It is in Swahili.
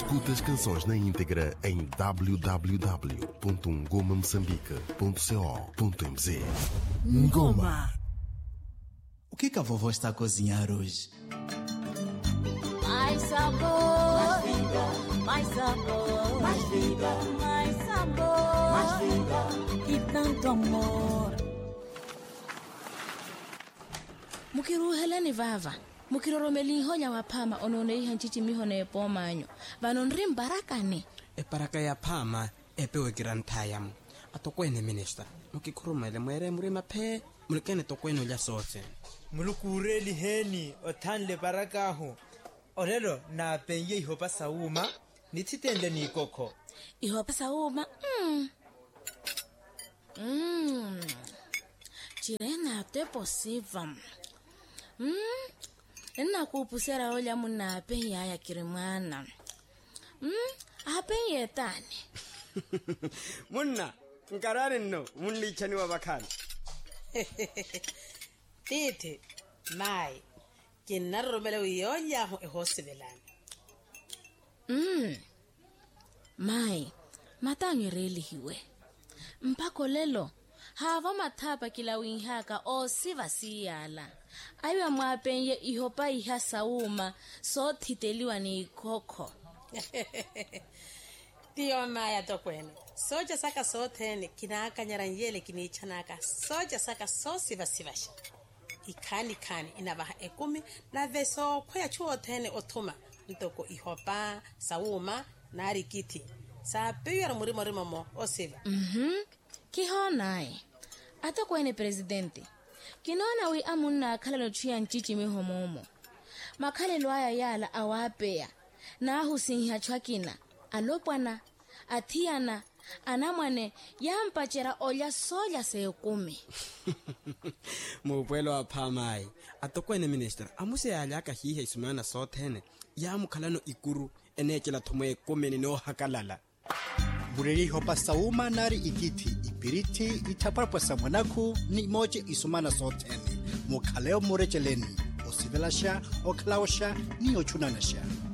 Escuta as canções na íntegra em www.ngomamoçambique.co.mz. Ngoma. O que a vovó está a cozinhar hoje? Mais sabor, mais vida, mais sabor, mais vida, mais sabor, mais vida e tanto amor. Mukiruhelani vava, mukiroromeli honya waphama ononei hanchichi mihone epomanyo, vanonrim barakane. Baraka ya phama epewe kirantayam. Atokwene minister, mukikurumele mwere murima phe, mulekene tokwene ulya sote. Mulukureli heni othanle barakaho. Orelo na penye ihopa sauma nititende ni koko. Ihopa sauma. Chirena te posiva. Nna kupusera olya muna pe ya kirimwana. Ape yetane. Munna, nkarare no, munli chani wa bakhan. Titi, mai. Kinaromelo yonya ho ehosibelana. Mai, matangireli hiwe. Mpako lelo, hava mathapa kila winhaka o siva siyala. Aywa mwapenye ihopa iha sauma, so titeliwa ni koko. Tiyo maya tokwene. Soja saka sotene kinaka nyaranyele kinichanaka. Soja saka so siva sivasha. Ikani inabaha ekumi na veso kwaya chuo tene otuma ntoko ihopa sauma na rikiti sa peyara murimo mo osiva kihonai ata kwene presidente kinona wi amunna khalelo chiya nchichi mihomomo makhalelo aya yala awapea na husinha chwakina alopwana athiana anamwane yampachera olya soya sekumi. Mupwelo wa phamai atokwene minister amuse alaka hihe isumana sothene ya mukhalano ikuru enechela thomwe komeni no hakalala Bureri hopa sauma nari ikiti ipiriti itaparpa samanaku ni moje isumana sothene mukhaleo murecheleni osivelasha okhlaosha ni ochunanasha.